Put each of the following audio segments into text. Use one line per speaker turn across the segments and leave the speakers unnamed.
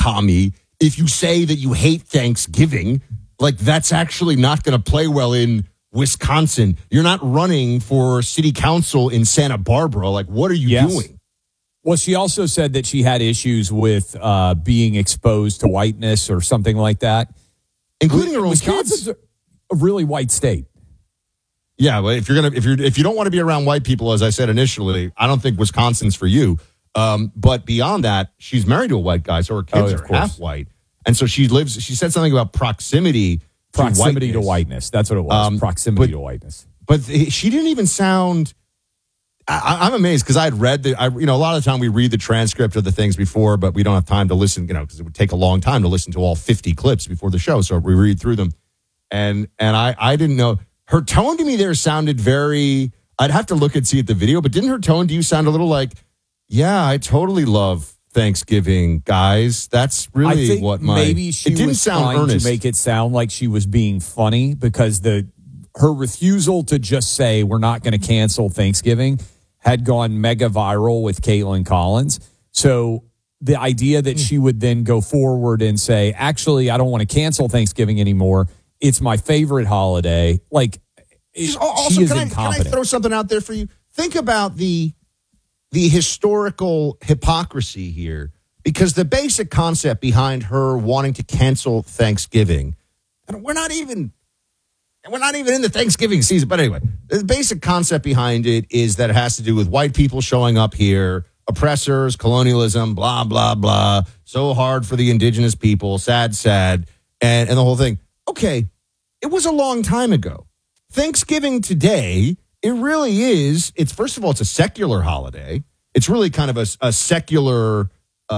Tommy, if you say that you hate Thanksgiving, like that's actually not going to play well in Wisconsin. You're not running for city council in Santa Barbara. Like, what are you doing?
Well, she also said that she had issues with being exposed to whiteness or something like that,
including her own
Wisconsin's
kids.
A really white state.
Yeah, but if you don't want to be around white people, as I said initially, I don't think Wisconsin's for you. But beyond that, she's married to a white guy, so her kids are half white, and so she said something about proximity
to whiteness. That's what it was. Proximity to whiteness.
But she didn't even sound. I'm amazed because I had read a lot of the time we read the transcript of the things before, but we don't have time to listen, because it would take a long time to listen to all 50 clips before the show. So we read through them. And I didn't know. Her tone to me there sounded very, I'd have to look and see at the video, but didn't her tone to you sound a little like, yeah, I totally love Thanksgiving, guys. That's really
maybe she was trying to make it sound like she was being funny because her refusal to just say we're not going to cancel Thanksgiving had gone mega viral with Caitlin Collins. So the idea that she would then go forward and say, actually, I don't want to cancel Thanksgiving anymore. It's my favorite holiday. Like,
also,
she is
can
incompetent.
I throw something out there for you? Think about the historical hypocrisy here, because the basic concept behind her wanting to cancel Thanksgiving, and we're not even in the Thanksgiving season. But anyway, the basic concept behind it is that it has to do with white people showing up here, oppressors, colonialism, blah, blah, blah. So hard for the indigenous people, sad, and the whole thing. Okay, it was a long time ago. Thanksgiving today, it really is. It's first of all, it's a secular holiday. It's really kind of a secular,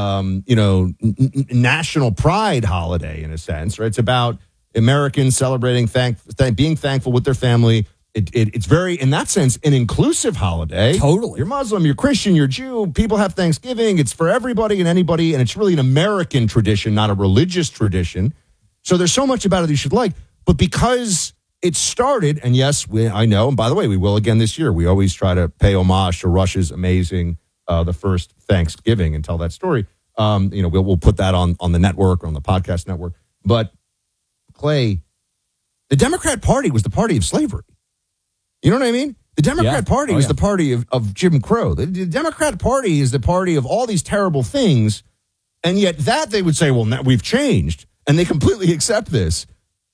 national pride holiday in a sense, right? It's about Americans celebrating, being thankful with their family. It's very, in that sense, an inclusive holiday.
Totally.
You're Muslim, you're Christian, you're Jew. People have Thanksgiving. It's for everybody and anybody, and it's really an American tradition, not a religious tradition. So there's so much about it you should like. But because it started, and yes, I know, and by the way, we will again this year. We always try to pay homage to Rush's amazing, the first Thanksgiving and tell that story. We'll put that on the network or on the podcast network. But Clay, the Democrat Party was the party of slavery. You know what I mean? The Democrat Party was the party of Jim Crow. The Democrat Party is the party of all these terrible things. And yet that they would say, well, now we've changed. And they completely accept this.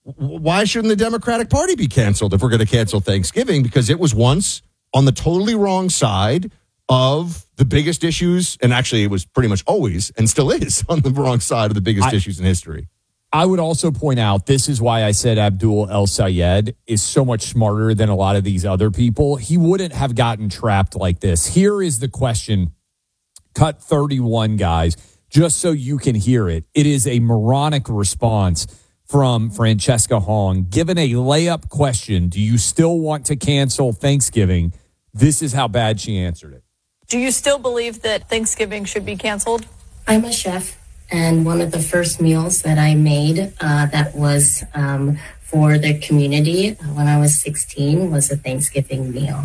Why shouldn't the Democratic Party be canceled if we're going to cancel Thanksgiving? Because it was once on the totally wrong side of the biggest issues. And actually, it was pretty much always and still is on the wrong side of the biggest issues in history.
I would also point out, this is why I said Abdul El-Sayed is so much smarter than a lot of these other people. He wouldn't have gotten trapped like this. Here is the question. Cut 31, guys, just so you can hear it. It is a moronic response from Francesca Hong. Given a layup question, do you still want to cancel Thanksgiving? This is how bad she answered it.
Do you still believe that Thanksgiving should be canceled?
I'm a chef. And one of the first meals that I made that was for the community when I was 16 was a Thanksgiving meal.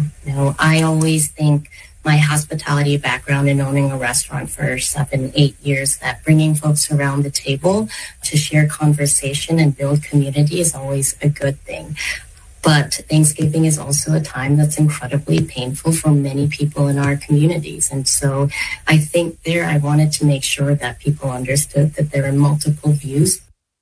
I always think my hospitality background in owning a restaurant for 7-8 years, that bringing folks around the table to share conversation and build community is always a good thing. But Thanksgiving is also a time that's incredibly painful for many people in our communities. And so I think I wanted to make sure that people understood that there are multiple views.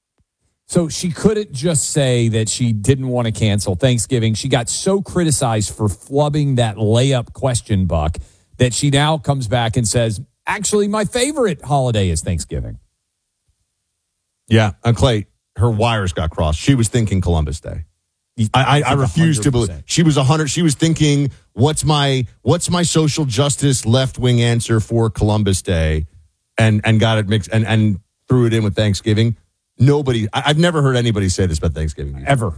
So she couldn't just say that she didn't want to cancel Thanksgiving. She got so criticized for flubbing that layup question, Buck, that she now comes back and says, actually, my favorite holiday is Thanksgiving.
Yeah, and Clay, her wires got crossed. She was thinking Columbus Day. I refuse 100%. To believe she was 100. She was thinking, what's my social justice left wing answer for Columbus Day, and got it mixed and threw it in with Thanksgiving. Nobody, I've never heard anybody say this about Thanksgiving before.
Ever.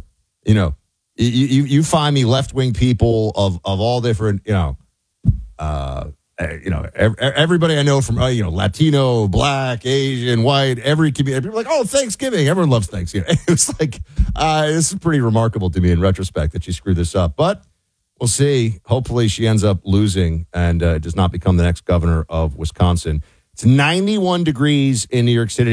You find me left wing people of all different everybody I know from Latino, Black, Asian, White, every community. People are like, oh, Thanksgiving. Everyone loves Thanksgiving. It was like, this is pretty remarkable to me in retrospect that she screwed this up. But we'll see. Hopefully she ends up losing and does not become the next governor of Wisconsin. It's 91 degrees in New York City.